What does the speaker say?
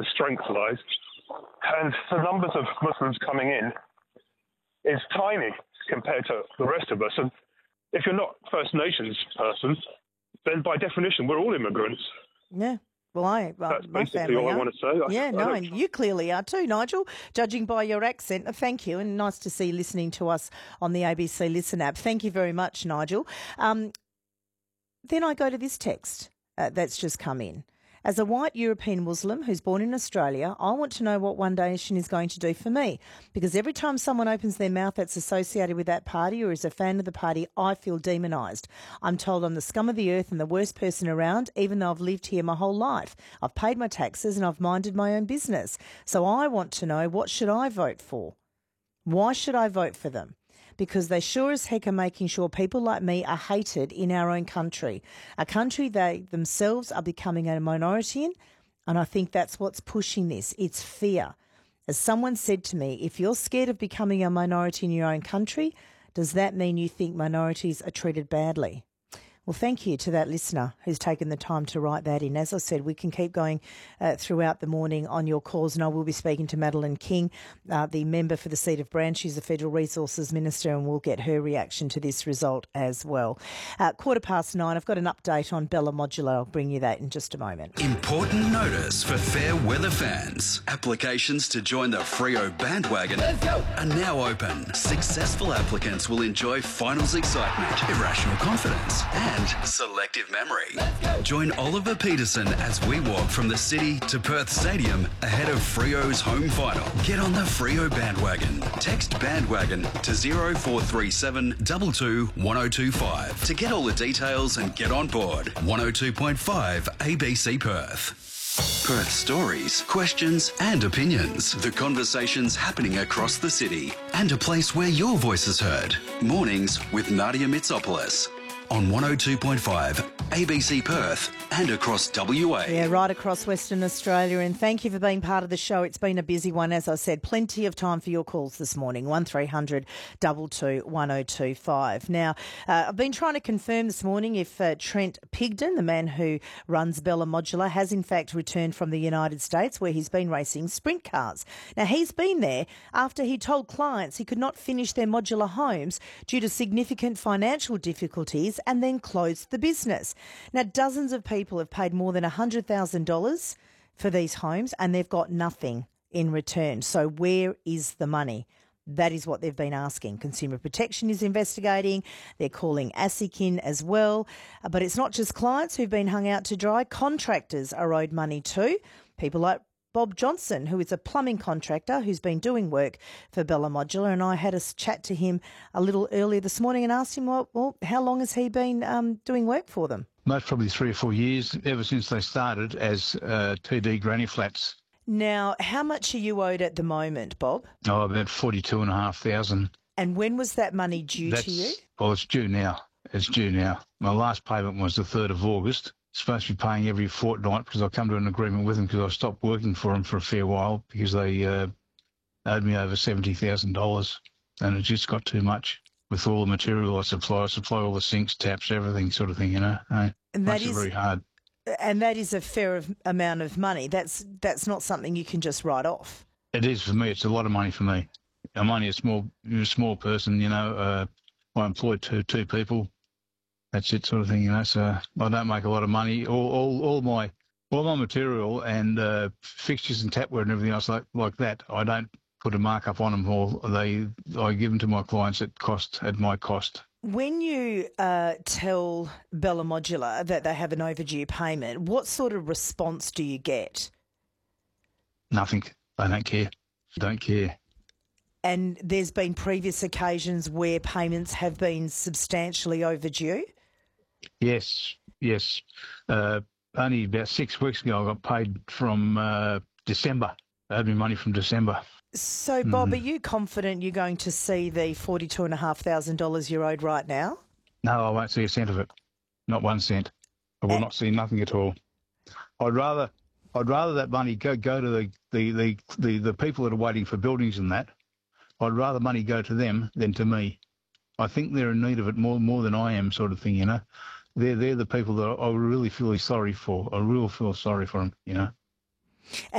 the strength lies. And the numbers of Muslims coming in is tiny compared to the rest of us. And if you're not First Nations person, then by definition, we're all immigrants. Yeah. That's my basically family all I are. want to say. And you clearly are too, Nigel, judging by your accent. Thank you, and nice to see you listening to us on the ABC Listen app. Thank you very much, Nigel. Then I go to this text that's just come in. As a white European Muslim who's born in Australia, I want to know what One Nation is going to do for me, because every time someone opens their mouth that's associated with that party or is a fan of the party, I feel demonised. I'm told I'm the scum of the earth and the worst person around, even though I've lived here my whole life. I've paid my taxes and I've minded my own business. So I want to know, what should I vote for? Why should I vote for them? Because they sure as heck are making sure people like me are hated in our own country, a country they themselves are becoming a minority in, and I think that's what's pushing this. It's fear. As someone said to me, if you're scared of becoming a minority in your own country, does that mean you think minorities are treated badly? Well, thank you to that listener who's taken the time to write that in. As I said, we can keep going throughout the morning on your calls, and I will be speaking to Madeleine King, the member for the seat of Brown. She's the Federal Resources Minister, and we'll get her reaction to this result as well. 9:15, I've got an update on Bella Modular. I'll bring you that in just a moment. Important notice for fair weather fans. Applications to join the Freo bandwagon are now open. Successful applicants will enjoy finals excitement, irrational confidence, and selective memory. Join Oliver Peterson as we walk from the city to Perth Stadium ahead of Freo's home final. Get on the Freo bandwagon. Text bandwagon to 0437 22 1025 to get all the details and get on board. 102.5 ABC Perth. Perth stories, questions and opinions. The conversations happening across the city and a place where your voice is heard. Mornings with Nadia Mitsopoulos on 102.5 ABC Perth and across WA. Yeah, right across Western Australia, and thank you for being part of the show. It's been a busy one, as I said. Plenty of time for your calls this morning, 1300 22 1025. Now, I've been trying to confirm this morning if Trent Pigden, the man who runs Bella Modular, has in fact returned from the United States, where he's been racing sprint cars. Now, he's been there after he told clients he could not finish their modular homes due to significant financial difficulties, and then closed the business. Now, dozens of people have paid more than $100,000 for these homes, and they've got nothing in return. So where is the money? That is what they've been asking. Consumer Protection is investigating. They're calling ASIC in as well. But it's not just clients who've been hung out to dry. Contractors are owed money too. People like Bob Johnson, who is a plumbing contractor who's been doing work for Bella Modular, and I had a chat to him a little earlier this morning and asked him, well, how long has he been doing work for them? Most probably 3 or 4 years, ever since they started as TD granny flats. Now, how much are you owed at the moment, Bob? Oh, about 42,500. And when was that money due to you? Well, it's due now. My last payment was the 3rd of August. Supposed to be paying every fortnight because I come to an agreement with them because I stopped working for them for a fair while because they owed me over $70,000 and it just got too much with all the material I supply. I supply all the sinks, taps, everything sort of thing, you know. And that is very hard. And that is a fair amount of money. That's not something you can just write off. It is for me. It's a lot of money for me. I'm only a small person, you know. I employ two people. That's it, sort of thing, you know. So I don't make a lot of money. All my material and fixtures and tapware and everything else like that, I don't put a markup on them. I give them to my clients at my cost. When you tell Bella Modular that they have an overdue payment, what sort of response do you get? Nothing. They don't care. And there's been previous occasions where payments have been substantially overdue? Yes. Only about 6 weeks ago I got paid from December. They owed me money from December. So, Bob, are you confident you're going to see the $42,500 you're owed right now? No, I won't see a cent of it. Not 1 cent. I will not see nothing at all. I'd rather that money go to the people that are waiting for buildings and that. I'd rather money go to them than to me. I think they're in need of it more than I am, sort of thing, you know. They're the people that I really feel sorry for. I really feel sorry for them, you know.